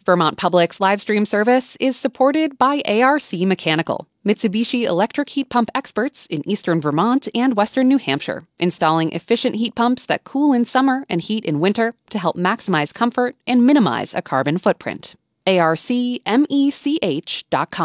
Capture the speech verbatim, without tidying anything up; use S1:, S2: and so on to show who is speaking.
S1: Vermont Public's live stream service is supported by A R C Mechanical, Mitsubishi electric heat pump experts in eastern Vermont and western New Hampshire, installing efficient heat pumps that cool in summer and heat in winter to help maximize comfort and minimize a carbon footprint. A R C mech dot com.